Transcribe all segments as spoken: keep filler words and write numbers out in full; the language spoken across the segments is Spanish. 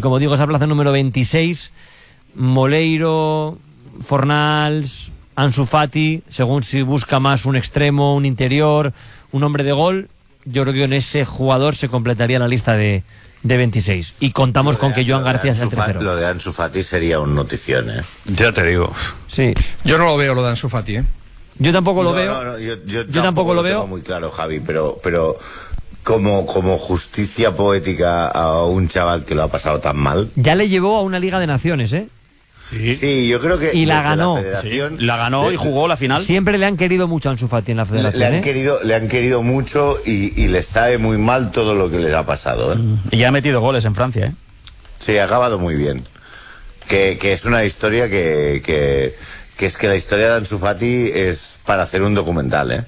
como digo, esa plaza número veintiséis, Moleiro, Fornals, Ansu Fati, según si busca más un extremo, un interior, un hombre de gol, yo creo que con ese jugador se completaría la lista de, de veintiséis. Y contamos con que Joan García sea el tercero. Lo de Ansu Fati sería un notición, ¿eh? Ya te digo. Sí. Yo no lo veo, lo de Ansu Fati, ¿eh? Yo tampoco lo no, veo. No, no, yo, yo, yo tampoco lo, lo veo. Tengo muy claro, Javi, pero, pero como, como justicia poética a un chaval que lo ha pasado tan mal. Ya le llevó a una Liga de Naciones, ¿eh? Sí, sí, yo creo que y la ganó, la, sí, la ganó de, y jugó la final. Siempre le han querido mucho a Ansu Fati en la federación. Le han ¿eh? querido, le han querido mucho y, y les sabe muy mal todo lo que les ha pasado, ¿eh? Y ya ha metido goles en Francia, ¿eh? Sí, ha acabado muy bien. Que, que es una historia que, que, que es que la historia de Ansu Fati es para hacer un documental, ¿eh?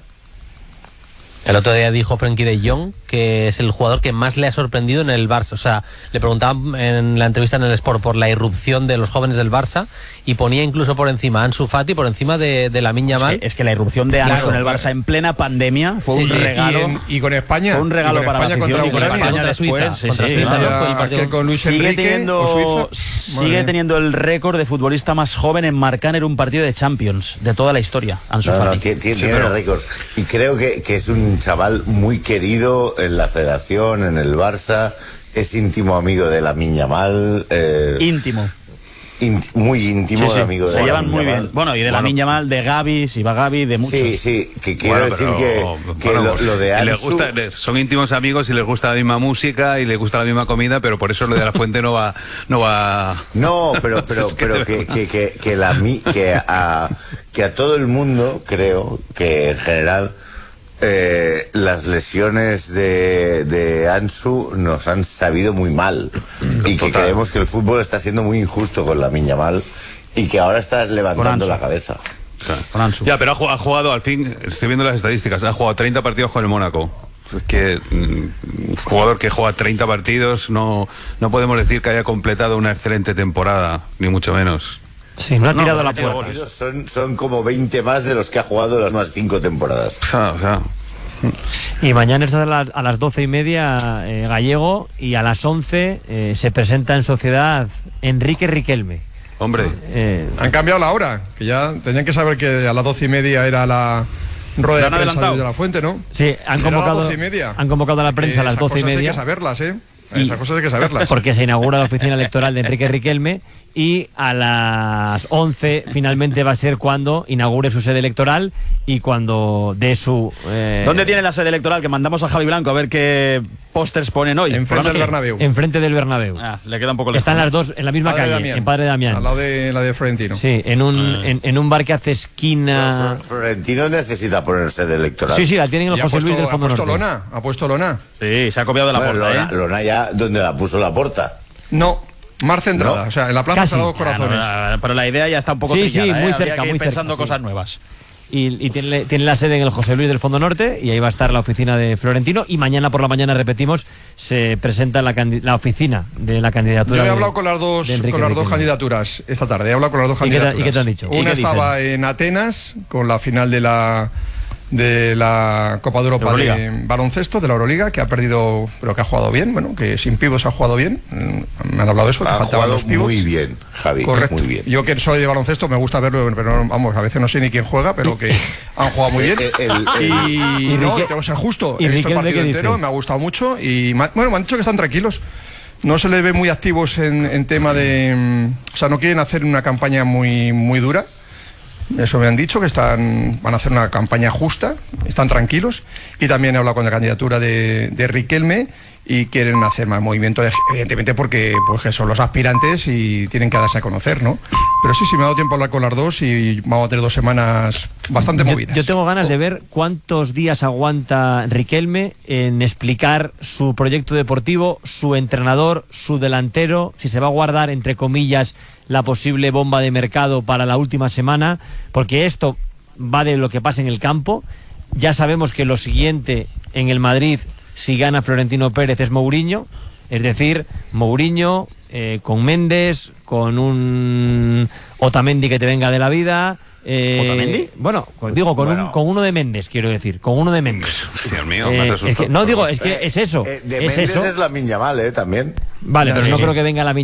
El otro día dijo Frenkie de Jong que es el jugador que más le ha sorprendido en el Barça. O sea, le preguntaban en la entrevista en el Sport por la irrupción de los jóvenes del Barça y ponía incluso por encima a Ansu Fati, por encima de, de Lamine Yamal. Es que, es que la irrupción de Ansu claro, en el Barça en plena pandemia fue sí, un sí. regalo. Y, en, y con España. Fue un regalo para España la afición contra y con Ucrania. España contra después. Suiza, Sí, contra sí, Suiza, claro. ¿no? Fue el partido. Con Luis sigue Enrique, teniendo, o Suiza. sigue Vale. teniendo el récord de futbolista más joven en marcar en un partido de Champions de toda la historia, Ansu No, Fati. no, tiene, tiene Sí, pero... récords. Y creo que, que es un chaval muy querido en la federación, en el Barça. Es íntimo amigo de Lamine Yamal. Eh, íntimo. In, muy íntimo Sí, sí. amigo de Se llevan muy Yamal. bien. Bueno, y de Bueno. Lamine Yamal, de Gavi, si va Gavi, de muchos. Sí, sí, que quiero Bueno, decir pero, que, que bueno, lo, lo de y les Ansu... gusta, les- son íntimos amigos y les gusta la misma música y les gusta la misma comida, pero por eso lo de la fuente no va, no va. No, pero, pero, Es que pero de que, verdad. que, que, que, la, mi- que, a, que a todo el mundo, creo, que en general... Eh, las lesiones de, de Ansu nos han sabido muy mal y que Total. creemos que el fútbol está siendo muy injusto con Lamine Yamal y que ahora está levantando Ansu. la cabeza. Con Ansu. Ya, pero ha, ju- ha jugado, al fin, estoy viendo las estadísticas, ha jugado treinta partidos con el Mónaco. Es que mm, un jugador que juega treinta partidos no, no podemos decir que haya completado una excelente temporada, ni mucho menos. Sí, no ha No, tirado no la ha tirado puerta. goles. Son, son como veinte más de los que ha jugado las más cinco temporadas. O sea, o sea, Y mañana está a las, a las doce y media eh, Gallego y a las once eh, se presenta en sociedad Enrique Riquelme. hombre, Eh, Han cambiado la hora, que ya tenían que saber que a las doce y media era la rueda ¿La de han prensa adelantado? de la Fuente, ¿no? sí, han Era a las convocado, doce y media. han convocado a la prensa a las Esas doce y cosas media. Hay que saberlas, ¿eh? Y- Esas cosas hay que saberlas. Porque se inaugura la oficina electoral de Enrique Riquelme y a las once finalmente va a ser cuando inaugure su sede electoral y cuando dé su... eh, ¿Dónde tiene la sede electoral? Que mandamos a Javi Blanco a ver qué pósters ponen hoy. Enfrente Por la del noche. Bernabéu. enfrente del Bernabéu. Ah, le queda un poco lejos. Están las dos en la misma Padre calle, Damián. en Padre Damián. Al lado de la de Florentino. Sí, en un, Ah. en, en un bar que hace esquina... Flor- Florentino necesita ponerse de electoral. Sí, sí, la tienen en Y el ha José puesto, Luis del ha Fondo puesto Norte. lona, ha puesto lona. Sí, se ha copiado de la Bueno, porta, Lona, ¿eh? Lona ya, donde la puso la porta. No, más centrada. ¿No? O sea, en la plaza Casi. Sagrados Ah, Corazones. no, no, pero la idea ya está un poco Sí, trillada, sí, ¿eh? muy Habría cerca, que ir muy cerca, pensando sí. cosas nuevas. Y, y tiene, tiene la sede en el José Luis del Fondo Norte y ahí va a estar la oficina de Florentino y mañana por la mañana, repetimos, se presenta la, candi- la oficina de la candidatura. Yo he de- hablado con las dos, de Enrique con las dos Riquelme. candidaturas esta tarde. He hablado con las dos ¿Y qué te- candidaturas. y qué te han dicho? ¿Y Una qué dicen? estaba en Atenas con la final de la de la Copa de Europa Euroliga. de baloncesto de la Euroliga, que ha perdido, pero que ha jugado bien. Bueno, que sin pibos ha jugado bien. Mm, Me han hablado de eso, que Ha faltaban jugado los pibos. muy bien, Javi. Correcto. Muy bien. Yo que soy de baloncesto me gusta verlo, pero no- vamos, a veces no sé ni quién juega, pero que han jugado muy bien. El- el- el- y y no, Rique- tengo que ser justo. y He visto el Riquelme, partido ¿qué entero, dice? me ha gustado mucho y me ha- bueno, me han dicho que están tranquilos. No se les ve muy activos en, en tema de, mm, o sea, no quieren hacer una campaña muy muy dura. Eso me han dicho, que están van a hacer una campaña justa, están tranquilos. Y también he hablado con la candidatura de, de Riquelme y quieren hacer más movimiento, evidentemente porque pues, que son los aspirantes y tienen que darse a conocer, ¿no? Pero sí, sí, me ha dado tiempo a hablar con las dos y vamos a tener dos semanas bastante Yo, movidas. yo tengo ganas de ver cuántos días aguanta Riquelme en explicar su proyecto deportivo, su entrenador, su delantero, si se va a guardar, entre comillas, la posible bomba de mercado para la última semana, porque esto va de lo que pasa en el campo. Ya sabemos que lo siguiente en el Madrid, si gana Florentino Pérez, es Mourinho, es decir, Mourinho eh, con Méndez, con un Otamendi que te venga de la vida. Eh, ¿Otamendi? Bueno, pues digo, con, Bueno. un, con uno de Méndez, quiero decir, con uno de Méndez. Dios mío, Eh, me has es asustado. que- no digo, es que es eso, Eh, de es Méndez eso. es Lamine Yamal, ¿eh? También. Vale, pero Sí, no sí. creo que venga la